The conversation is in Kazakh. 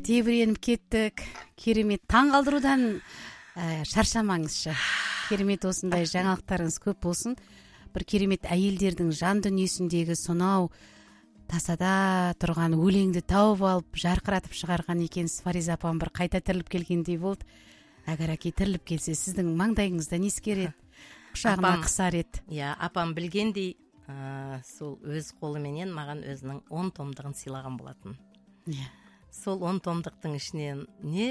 тебіреніп кеттік. Керемет. Таң қалдырудан шаршамаңызшы. Керемет, осындай жаңалықтарыңыз көп болсын. Бір керемет әйелдердің жан дүниесіндегі сонау тасада тұрған өлеңді тауып алып, жарқыратып шығарған екенсіз. Фариза апам бір қайта тіріліп келгендей болды. Әгер әке тіріліп келсе, сіздің маңдайыңыздан ескереді, құшағына қысар еді. Иә, апам білгендей, сол өз қолыменен маған өзінің 10 томдығын сыйлаған болатын. Иә. Сол 10 томдықтың ішінен не